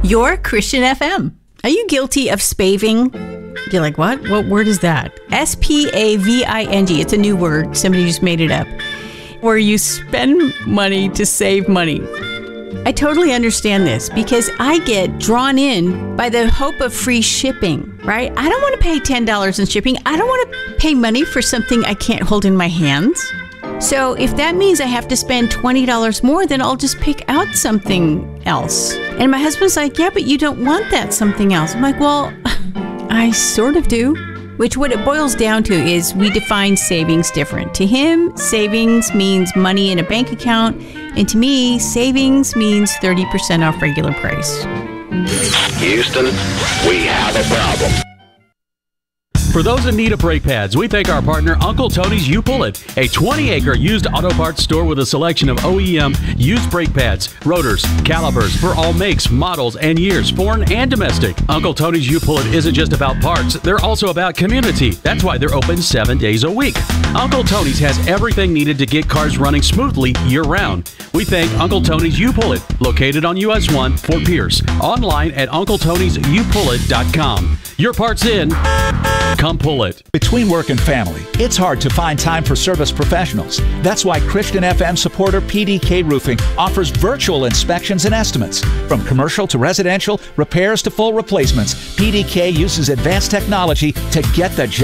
Your Christian FM. Are you guilty of spaving? You're like, what? What word is that? S-P-A-V-I-N-G. It's a new word. Somebody just made it up. Where you spend money to save money. I totally understand this because I get drawn in by the hope of free shipping, right? I don't want to pay $10 in shipping. I don't want to pay money for something I can't hold in my hands. So if that means I have to spend $20 more, then I'll just pick out something else. And my husband's like, yeah, but you don't want that something else. I'm like, well, I sort of do. Which what it boils down to is we define savings different. To him, savings means money in a bank account. And to me, savings means 30% off regular price. Houston, we have a problem. For those in need of brake pads, we thank our partner Uncle Tony's U-Pull-It, a 20-acre used auto parts store with a selection of OEM used brake pads, rotors, calipers for all makes, models, and years, foreign and domestic. Uncle Tony's U-Pull-It isn't just about parts, they're also about community. That's why they're open 7 days a week. Uncle Tony's has everything needed to get cars running smoothly year-round. We thank Uncle Tony's U-Pull-It, located on US 1, Fort Pierce. Online at UncleTony'sUPullIt.com. Your part's in. Come pull it. Between work and family, it's hard to find time for service professionals. That's why Christian FM supporter PDK Roofing offers virtual inspections and estimates. From commercial to residential, repairs to full replacements, PDK uses advanced technology to get the job